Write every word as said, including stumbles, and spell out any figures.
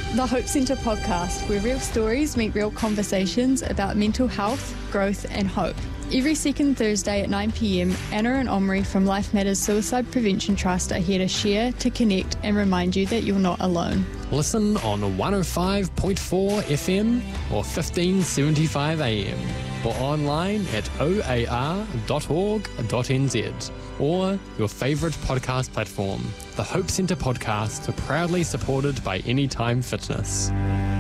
The Hope Centre podcast, where real stories meet real conversations about mental health, growth and hope. Every second Thursday at nine p.m, Anna and Omri from Life Matters Suicide Prevention Trust are here to share, to connect and remind you that you're not alone. Listen on one oh five point four F M or fifteen seventy-five A M or online at o a r dot org dot n z or your favourite podcast platform. The Hope Centre podcast, proudly supported by Anytime Fitness.